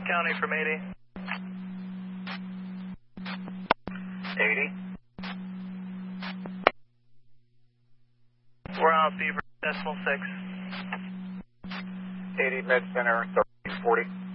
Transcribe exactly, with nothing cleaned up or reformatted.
County from eighty. eighty. We're on Beaver decimal six. eighty Med Center, thirteen forty.